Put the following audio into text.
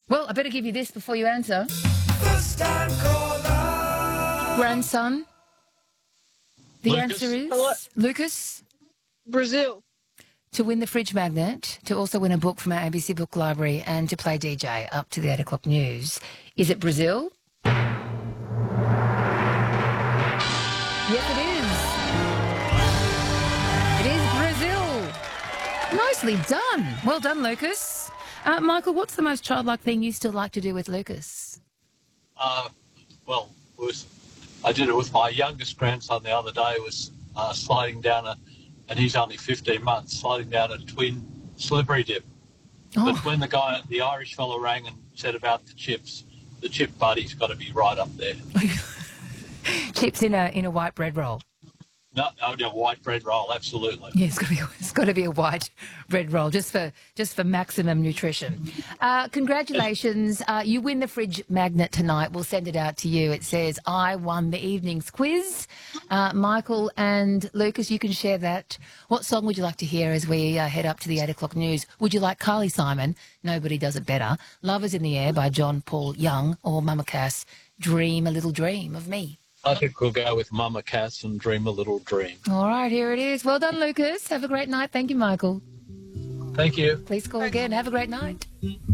Well, I better give you this before you answer. First time caller. Grandson. The Lucas. answer is Hello. Lucas. Brazil. To win the fridge magnet, to also win a book from our ABC Book Library, and to play DJ up to the 8 o'clock news. Is it Brazil? Yes, it is. It is Brazil. Nicely done. Well done, Lucas. Michael, what's the most childlike thing you still like to do with Lucas? I did it with my youngest grandson the other day. Was sliding down and he's only 15 months, sliding down a twin slippery dip. Oh. But when the Irish fellow rang and said about the chip buddy's got to be right up there. Chips in a white bread roll. No, white bread roll, absolutely. Yeah, it's got to be a white bread roll just for maximum nutrition. Congratulations. You win the fridge magnet tonight. We'll send it out to you. It says, I won the evening's quiz. Michael and Lucas, you can share that. What song would you like to hear as we head up to the 8 o'clock news? Would you like Carly Simon, Nobody Does It Better, Lovers in the Air by John Paul Young, or Mama Cass, Dream a Little Dream of Me? I think we'll go with Mama Cass and Dream a Little Dream. All right, here it is. Well done, Lucas. Have a great night. Thank you, Michael. Thank you. Please call again. Have a great night.